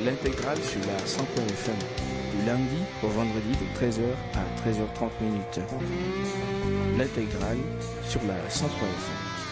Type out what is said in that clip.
l'intégrale sur la 100.1 FM, du lundi au vendredi de 13h à 13h30 minutes. L'intégrale sur la 100.1 FM.